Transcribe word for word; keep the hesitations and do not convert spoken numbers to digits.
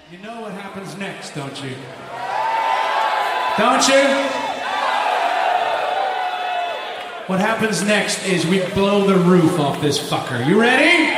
You know what happens next, don't you? Don't you? What happens next is we blow the roof off this fucker. You ready?